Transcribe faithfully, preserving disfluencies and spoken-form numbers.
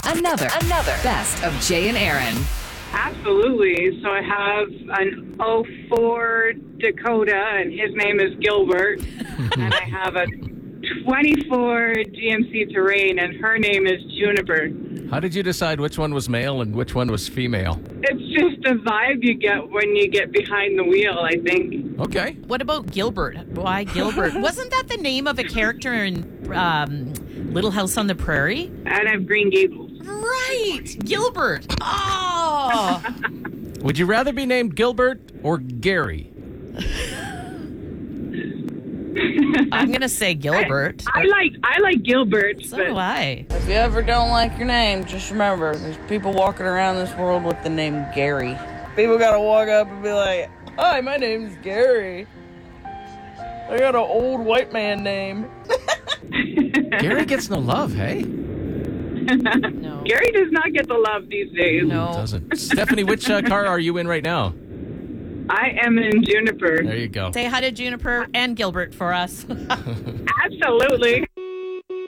Another, another best of Jay and Aaron. Absolutely. So I have an oh four Dakota, and his name is Gilbert. And I have a twenty-four G M C Terrain, and her name is Juniper. How did you decide which one was male and which one was female? It's just a vibe you get when you get behind the wheel, I think. Okay. What about Gilbert? Why Gilbert? Wasn't that the name of a character in um, Little House on the Prairie? And I have Green Gables. Right. Gilbert. Oh. Would you rather be named Gilbert or Gary? I'm going to say Gilbert. I, I like I like Gilbert. So but do I. If you ever don't like your name, just remember, there's people walking around this world with the name Gary. People gotta walk up and be like, hi, my name's Gary. I got an old white man name. Gary gets no love, hey? No. Gary does not get the love these days. No. Doesn't. Stephanie, which uh, car are you in right now? I am in Juniper. There you go. Say hi to Juniper and Gilbert for us. Absolutely.